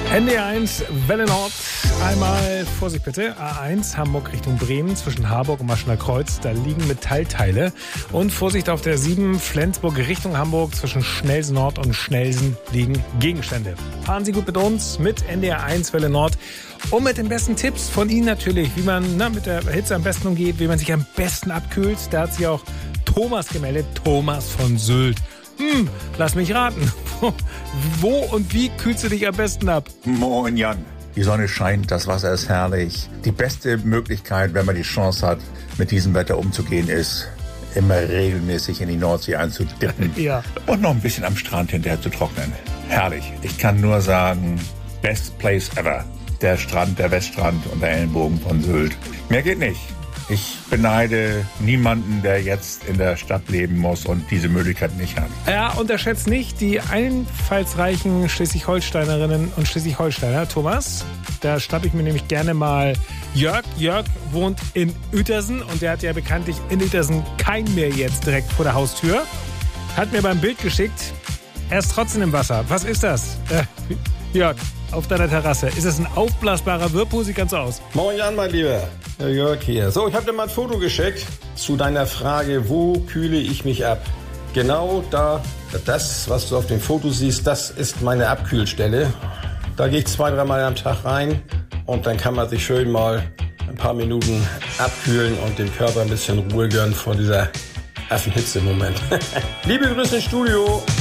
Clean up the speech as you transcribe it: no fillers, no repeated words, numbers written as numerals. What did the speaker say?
NDR1 Welle Nord. Einmal, Vorsicht bitte, A1 Hamburg Richtung Bremen zwischen Harburg und Maschener Kreuz. Da liegen Metallteile. Und Vorsicht auf der 7 Flensburg Richtung Hamburg zwischen Schnelsen Nord und Schnelsen liegen Gegenstände. Fahren Sie gut mit uns, mit NDR1 Welle Nord. Und mit den besten Tipps von Ihnen natürlich, wie man mit der Hitze am besten umgeht, wie man sich am besten abkühlt. Da hat sich auch Thomas gemeldet, Thomas von Sylt. Lass mich raten. Wo und wie kühlst du dich am besten ab? Moin Jan. Die Sonne scheint, das Wasser ist herrlich. Die beste Möglichkeit, wenn man die Chance hat, mit diesem Wetter umzugehen, ist, immer regelmäßig in die Nordsee einzudippen. Ja. Und noch ein bisschen am Strand hinterher zu trocknen. Herrlich. Ich kann nur sagen, best place ever. Der Strand, der Weststrand und der Ellenbogen von Sylt. Mehr geht nicht. Ich beneide niemanden, der jetzt in der Stadt leben muss und diese Möglichkeit nicht hat. Ja, unterschätzt nicht die einfallsreichen Schleswig-Holsteinerinnen und Schleswig-Holsteiner. Thomas, da schnappe ich mir nämlich gerne mal Jörg. Jörg wohnt in Uetersen und der hat ja bekanntlich in Uetersen kein Meer jetzt direkt vor der Haustür. Hat mir beim Bild geschickt, er ist trotzdem im Wasser. Was ist das? Jörg, auf deiner Terrasse. Ist es ein aufblasbarer Whirlpool? Sieht ganz so aus. Moin Jan, mein Lieber. Der Jörg hier. So, ich habe dir mal ein Foto geschickt zu deiner Frage, wo kühle ich mich ab? Genau da, das, was du auf dem Foto siehst, das ist meine Abkühlstelle. Da gehe ich 2-3 Mal am Tag rein und dann kann man sich schön mal ein paar Minuten abkühlen und dem Körper ein bisschen Ruhe gönnen vor dieser Affenhitze im Moment. Liebe Grüße ins Studio.